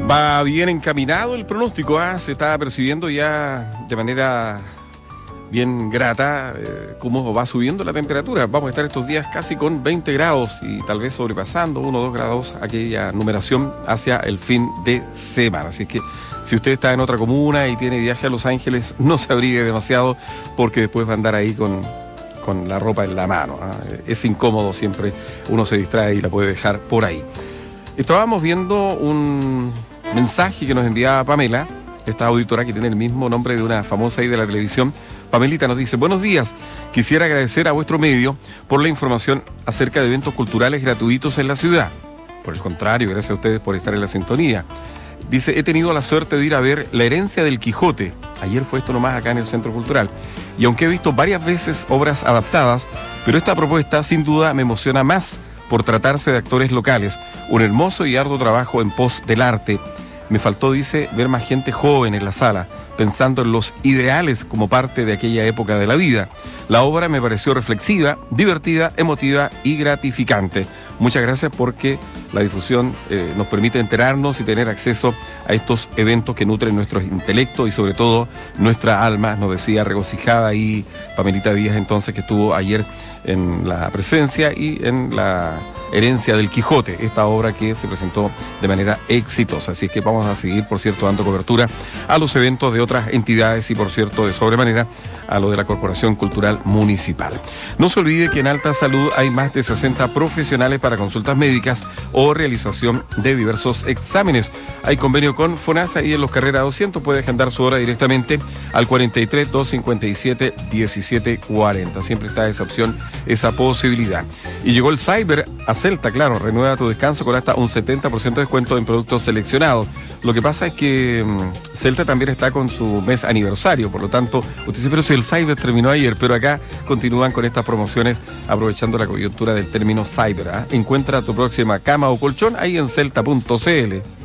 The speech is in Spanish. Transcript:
Va bien encaminado el pronóstico, se está percibiendo ya de manera bien grata cómo va subiendo la temperatura. Vamos a estar estos días casi con 20 grados y tal vez sobrepasando 1 o 2 grados aquella numeración hacia el fin de semana. Así que si usted está en otra comuna y tiene viaje a Los Ángeles, no se abrigue demasiado porque después va a andar ahí con la ropa en la mano. Es incómodo siempre, uno se distrae y la puede dejar por ahí. Estábamos viendo un mensaje que nos enviaba Pamela, esta auditora que tiene el mismo nombre de una famosa ahí de la televisión. Pamelita nos dice: buenos días, quisiera agradecer a vuestro medio por la información acerca de eventos culturales gratuitos en la ciudad. Por el contrario, gracias a ustedes por estar en la sintonía. Dice: he tenido la suerte de ir a ver La herencia del Quijote. Ayer fue esto nomás acá en el Centro Cultural. Y aunque he visto varias veces obras adaptadas, pero esta propuesta sin duda me emociona más por tratarse de actores locales. Un hermoso y arduo trabajo en pos del arte. Me faltó, dice, ver más gente joven en la sala, pensando en los ideales como parte de aquella época de la vida. La obra me pareció reflexiva, divertida, emotiva y gratificante. Muchas gracias porque la difusión nos permite enterarnos y tener acceso a estos eventos que nutren nuestro intelecto y sobre todo nuestra alma, nos decía regocijada ahí Pamelita Díaz entonces, que estuvo ayer en la presencia y en la herencia del Quijote, esta obra que se presentó de manera exitosa. Así es que vamos a seguir, por cierto, dando cobertura a los eventos de otras entidades y, por cierto, de sobremanera a lo de la Corporación Cultural Municipal. No se olvide que en Alta Salud hay más de 60 profesionales para consultas médicas o realización de diversos exámenes. Hay convenio con FONASA y en Los Carrera 200 puede agendar su hora directamente al 43 257 1740. Siempre está esa opción, esa posibilidad. Y llegó el Cyber a Celta, claro, renueva tu descanso con hasta un 70% de descuento en productos seleccionados. Lo que pasa es que Celta también está con su mes aniversario, por lo tanto, usted dice, pero si el Cyber terminó ayer, pero acá continúan con estas promociones aprovechando la coyuntura del término Cyber. Encuentra tu próxima cama o colchón ahí en celta.cl.